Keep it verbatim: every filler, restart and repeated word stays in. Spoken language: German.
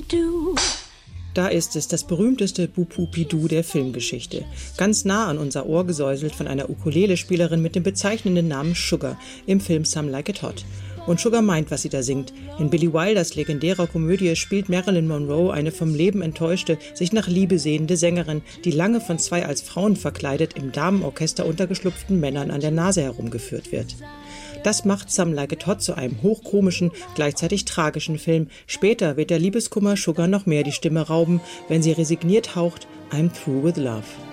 Boop-Doo. Da ist es, das berühmteste Boop-Boop-Doo der Filmgeschichte. Ganz nah an unser Ohr gesäuselt von einer Ukulele-Spielerin mit dem bezeichnenden Namen Sugar im Film Some Like It Hot. Und Sugar meint, was sie da singt. In Billy Wilders legendärer Komödie spielt Marilyn Monroe eine vom Leben enttäuschte, sich nach Liebe sehnende Sängerin, die lange von zwei als Frauen verkleidet im Damenorchester untergeschlupften Männern an der Nase herumgeführt wird. Das macht Some Like It Hot zu einem hochkomischen, gleichzeitig tragischen Film. Später wird der Liebeskummer Sugar noch mehr die Stimme rauben, wenn sie resigniert haucht, I'm through with love.